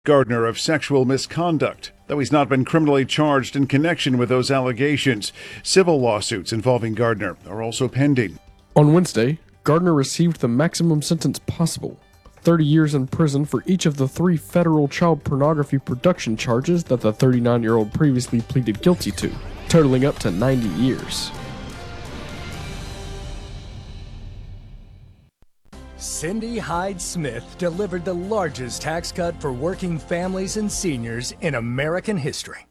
Gardner of sexual misconduct, though he's not been criminally charged in connection with those allegations. Civil lawsuits involving Gardner are also pending. On Wednesday, Gardner received the maximum sentence possible, 30 years in prison for each of the 3 federal child pornography production charges that the 39-year-old previously pleaded guilty to, totaling up to 90 years. Cindy Hyde-Smith delivered the largest tax cut for working families and seniors in American history.